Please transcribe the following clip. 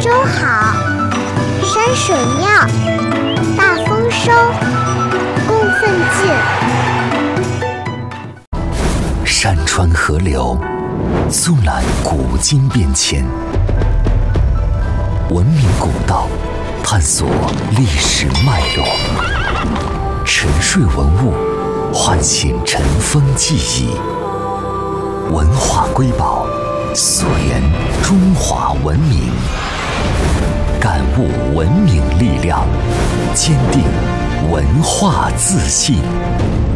州好，山水妙，大丰收，供奉进。 山川河流，纵览古今变迁，文明古道，探索历史脉络，沉睡文物，唤醒尘封记忆，文化瑰宝，溯源中华文明，感悟文明力量，坚定文化自信。